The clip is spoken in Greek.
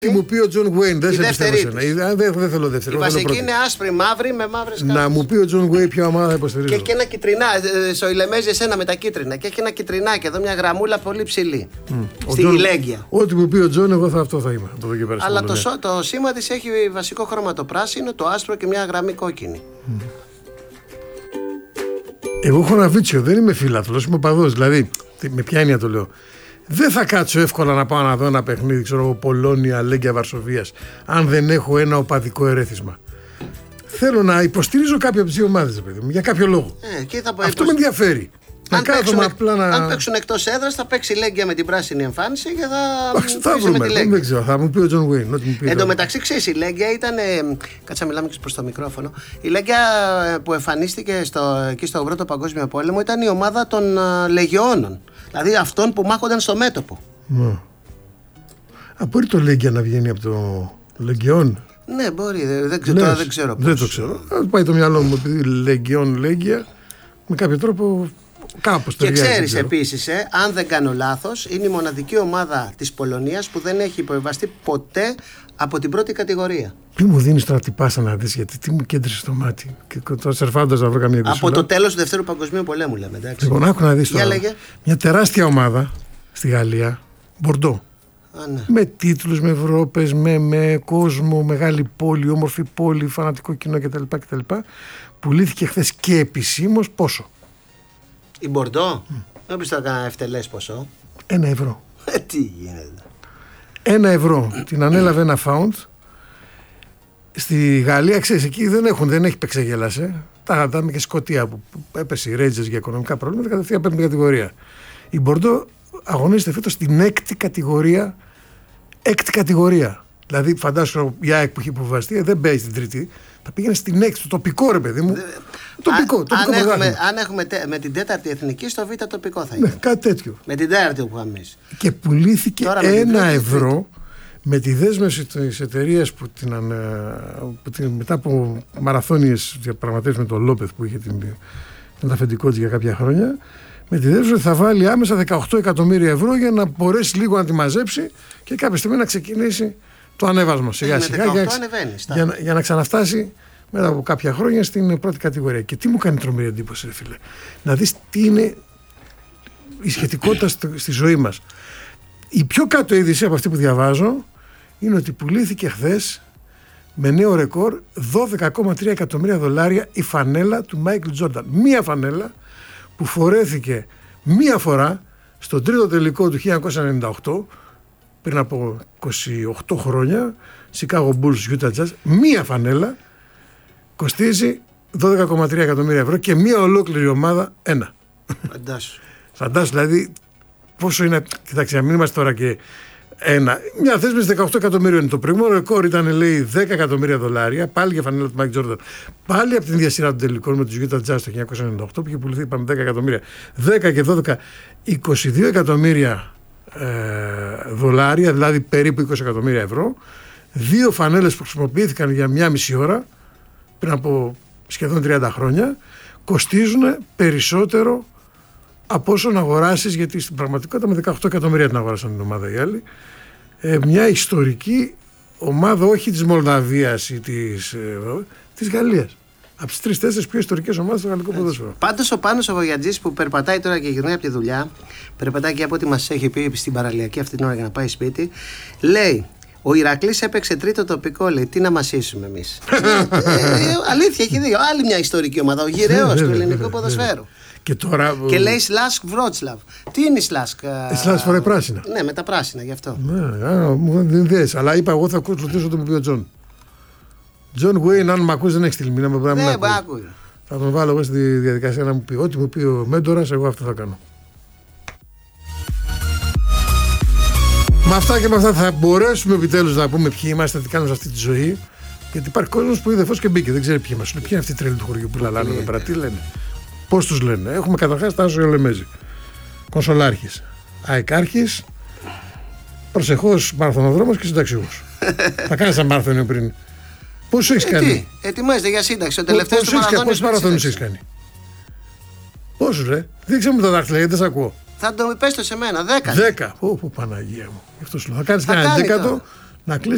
Τι μου πει ο Τζον Γουέιν, δεν σε πιστεύω σένα. Δεν θέλω δεύτερη. Η βασική είναι άσπρη, μαύρη με μαύρες κάρτες. Να μου πει ο Τζον Γουέιν ποια ομάδα θα υποστηρίζω. Και έχει ένα κυτρινά, στο Ιλεμέζι εσένα με τα κίτρινα. Και έχει ένα κυτρινάκι εδώ, μια γραμμούλα πολύ ψηλή. Στη Λέγκια. Ό,τι μου πει ο Τζον, εγώ αυτό θα είμαι. Αλλά το σήμα της έχει βασικό χρώμα το πράσινο, το άσπρο και μια γραμμή κόκκινη. Εγώ έχω ένα βίτσιο, δεν είμαι φίλαθλος, είμαι παδός. Δηλαδή, με ποια έννοια το λέω. Δεν θα κάτσω εύκολα να πάω να δω ένα παιχνίδι, ξέρω εγώ, Πολώνια, Λέγκια, Βαρσοβίας, αν δεν έχω ένα οπαδικό ερέθισμα. Θέλω να υποστηρίζω κάποια από τις δύο ομάδες, παιδί μου, για κάποιο λόγο. Αυτό με ενδιαφέρει. Αν παίξουν εκτός έδρας, θα παίξει η Λέγκια με την πράσινη εμφάνιση και θα βρούμε με τη Λέγκια. Δεν ξέρω, θα μου πει ο Τζον Γουέιν. Εν τω μεταξύ, ξέρεις, η Λέγκια ήταν. Κάτσα, μιλάμε και προς το μικρόφωνο. Η Λέγκια που εμφανίστηκε εκεί στο Πρώτο Παγκόσμιο Πόλεμο ήταν η ομάδα των Λεγιώνων. Δηλαδή αυτών που μάχονταν στο μέτωπο. Μπορεί το Λέγκια να βγαίνει από το Λεγιόν. Ναι, μπορεί. Δεν ξέρω πώς. Δεν το ξέρω. Πάει το μυαλό μου επειδή Λεγιόν, Λέγκια, με κάποιο τρόπο. Κάπως και ξέρεις επίσης, αν δεν κάνω λάθος, είναι η μοναδική ομάδα της Πολωνίας που δεν έχει υποβιβαστεί ποτέ από την πρώτη κατηγορία. Τι μου δίνεις τώρα την πάσα να δεις, γιατί τι μου κέντρισε το μάτι. Και τώρα σερφάντας να βρω καμία δυσούλα. Από το τέλος του Δευτέρου Παγκοσμίου Πολέμου, λέμε. Εντάξει. Λοιπόν, άκου να δεις τώρα. Μια τεράστια ομάδα στη Γαλλία, Μπορντό. Ναι. Με τίτλους, με Ευρώπες, με κόσμο, μεγάλη πόλη, όμορφη πόλη, φανατικό κοινό κτλ. Πουλήθηκε χθες και επισήμως πόσο. Η Μπορντό, δεν πιστεύω να έκανα ευτελές ποσό. 1 ευρώ. Τι γίνεται. 1 ευρώ. Την ανέλαβε ένα φάουντ. Στη Γαλλία, ξέρεις, εκεί δεν έχει πεξεγέλασε. Τα είδαμε και Σκωτία που έπεσε η Ρέιτζες για οικονομικά προβλήματα, κατευθείαν πέμπτη κατηγορία. Η Μπορντό αγωνίζεται φέτος στην έκτη κατηγορία. Έκτη κατηγορία. Δηλαδή, φαντάσου η ΑΕΚ που έχει υποβιβαστεί, δεν παίζει στην τρίτη. Θα πήγαινε στην έκτη, στο τοπικό, ρε παιδί μου. Τοπικό αν έχουμε με την τέταρτη εθνική, στο β' τοπικό θα είναι. Ναι, κάτι τέτοιο. Με την τέταρτη που είχαμε εμείς. Και πουλήθηκε 1 ευρώ με τη δέσμευση της εταιρείας που μετά από μαραθώνιες διαπραγματεύσεις με τον Λόπεθ που είχε την αφεντικό της για κάποια χρόνια, με τη δέσμευση ότι θα βάλει άμεσα 18 εκατομμύρια ευρώ για να μπορέσει λίγο να τη μαζέψει και κάποια στιγμή να ξεκινήσει το ανέβασμα σιγά σιγά για να ξαναφτάσει μετά από κάποια χρόνια στην πρώτη κατηγορία. Και τι μου κάνει τρομερή εντύπωση, ρε φίλε, να δεις τι είναι η σχετικότητα στη ζωή μας. Η πιο κάτω είδηση από αυτή που διαβάζω είναι ότι πουλήθηκε χθες με νέο ρεκόρ 12,3 εκατομμύρια δολάρια η φανέλα του Μάικλ Τζόρνταν. Μία φανέλα που φορέθηκε μία φορά στο τρίτο τελικό του 1998, πριν από 28 χρόνια, Chicago Bulls, Utah Jazz, μία φανέλα κοστίζει 12,3 εκατομμύρια ευρώ και μία ολόκληρη ομάδα 1. Φαντάσου δηλαδή πόσο είναι. Κοιτάξτε, να μην είμαστε τώρα και ένα. Μια θέσμηση 18 εκατομμύριων είναι. Το προηγούμενο ρεκόρ ήταν, λέει, 10 εκατομμύρια δολάρια. Πάλι για φανέλα του Μάικλ Τζόρνταν. Πάλι από την διασυρά των τελικών με τους Utah Jazz το 1998 που είχε πουληθεί, είπαμε, 10 εκατομμύρια. 10 και 12, 22 εκατομμύρια δολάρια, δηλαδή περίπου 20 εκατομμύρια ευρώ. 2 φανέλες που χρησιμοποιήθηκαν για μία μισή ώρα πριν από σχεδόν 30 χρόνια κοστίζουν περισσότερο από όσο να αγοράσεις, γιατί στην πραγματικότητα με 18 εκατομμύρια την αγοράσαν την ομάδα οι άλλοι. Μια ιστορική ομάδα, όχι της Μολδαβίας ή της Γαλλίας. Από τις 3-4 πιο ιστορικές ομάδες στο γαλλικό ποδόσφαιρο. Πάντως ο Πάνος ο Βογιατζής που περπατάει τώρα και γυρνάει από τη δουλειά, περπατάει και από ό,τι μας έχει πει στην παραλιακή αυτή την ώρα για να πάει σπίτι, λέει: ο Ηρακλής έπαιξε τρίτο τοπικό, λέει. Τι να μασίσουμε εμείς. Αλήθεια, έχει δίκιο. Άλλη μια ιστορική ομάδα, ο γυραιός του ελληνικού ποδοσφαίρου. Και λέει Σλάσκ Βρότσλαβ. Τι είναι η Σλάσκ? Η Σλάσκ φοράει πράσινα. Ναι, με τα πράσινα, γι' αυτό. Ναι, μου δεν δες. Αλλά είπα, εγώ θα ακούσω το που πει ο Τζον. Τζον Γουέιν, αν με ακούσει, δεν έχει στείλει μήνα. Ναι, ακούει. Θα τον βάλω εγώ στη διαδικασία να μου πει. Ό,τι μου πει ο μέντορας, εγώ αυτό θα κάνω. Με αυτά και με αυτά θα μπορέσουμε επιτέλους να πούμε ποιοι είμαστε, τι κάνουμε σε αυτή τη ζωή. Γιατί υπάρχει κόσμος που είδε φως και μπήκε, δεν ξέρει ποιοι είμαστε. Ποιοι είναι αυτοί οι τρέλοι του χωριού που λαλάνε εδώ πέρα, τι λένε. Πώς τους λένε? Έχουμε καταρχάς Τάσο Ιολεμέζη, Κονσολάρχης, Αεκάρχης, προσεχώς μαραθωνοδρόμος και συνταξιούχος. Θα κάνεις ένα μαραθώνιο πριν. Πόσους έχεις κάνει? Ετοιμάζεται για σύνταξη. Ο τελευταίος του μαραθώνιος. Πόσους μαραθώνιους έχεις κάνει? Πόσους, ρε? Δείξε μου τα δάχτυλα γιατί δεν σε ακούω. Θα το πες το σε μένα, 10. 10. Ω, Παναγία μου. Αυτό σου λέω. Θα κάνεις ένα 10 να κλείσει.